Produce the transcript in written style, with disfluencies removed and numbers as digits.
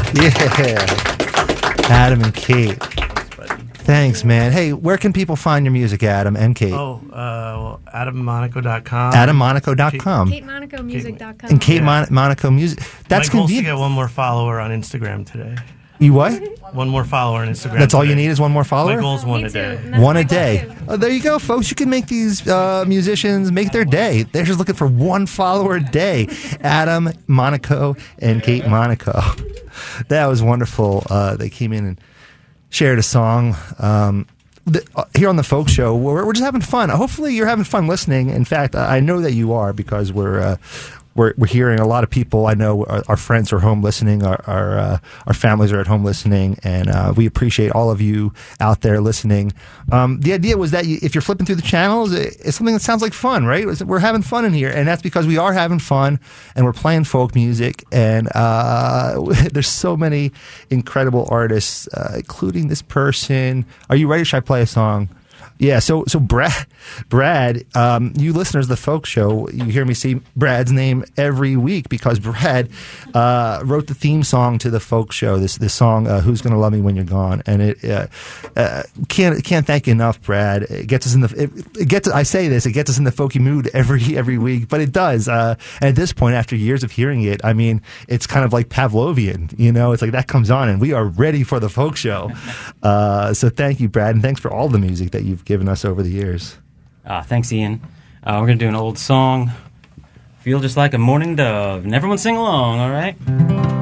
Yeah. Adam and Kate. Thanks, man. Hey, where can people find your music, Adam and Kate? AdamMonaco.com. AdamMonaco.com. KateMonacoMusic.com. And Kate Monaco Music. That's my goal is to convenient. get one more follower on Instagram today. You what? One more follower on Instagram. That's all today. you need is one more follower? My goal is one Me a too. day. And that's One my a goal, day. too. Oh, there you go, folks. You can make these musicians make their day. They're just looking for one follower a day. Adam Monaco and Kate Monaco. That was wonderful. They came in and shared a song. Here on the Folk Show, we're just having fun. Hopefully, you're having fun listening. In fact, I know that you are because we're hearing a lot of people. I know our friends are home listening. Our families are at home listening, and we appreciate all of you out there listening. The idea was that if you're flipping through the channels, it's something that sounds like fun, right? We're having fun in here, and that's because we are having fun, and we're playing folk music, and there's so many incredible artists, including this person. Are you ready? Should I play a song? Yeah, so Brad, you listeners of the Folk Show, you hear me say Brad's name every week because Brad wrote the theme song to the Folk Show. This song, "Who's Gonna Love Me When You're Gone," and it can't thank you enough, Brad. It gets us in the. I say this, it gets us in the folky mood every week, but it does. And at this point, after years of hearing it, I mean, it's kind of like Pavlovian. You know, it's like that comes on, and we are ready for the Folk Show. So thank you, Brad, and thanks for all the music that you've given us over the years. Thanks, Ian. We're going to do an old song, Feel Just Like a Morning Dove. And everyone sing along, all right?